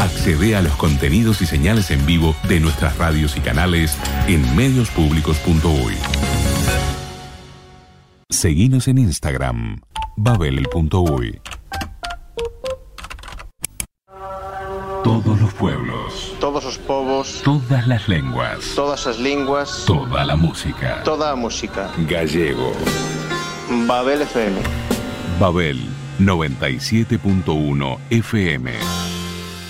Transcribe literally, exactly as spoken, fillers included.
Accede a los contenidos y señales en vivo de nuestras radios y canales en medios públicos punto uy. Seguinos en Instagram, babel punto uy. Todos los pueblos, todos os povos, todas las lenguas, todas as linguas, toda la música, toda a música. Gallego. Babel F M. Babel noventa y siete punto uno F M.